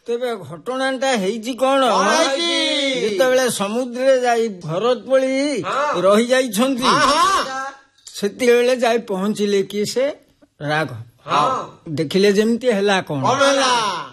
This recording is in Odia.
ତେବେ ଘଟଣାଟା ହେଇଛି କଣ? ଯେତେବେଳେ ସମୁଦ୍ରରେ ଯାଇ ଭରତ ପଳି ରହିଯାଇଛନ୍ତି ସେତେବେଳେ ଯାଇ ପହଞ୍ଚିଲେ କି ସେ ରାଘବ ଦେଖିଲେ ଯେମିତି ହେଲା କଣ?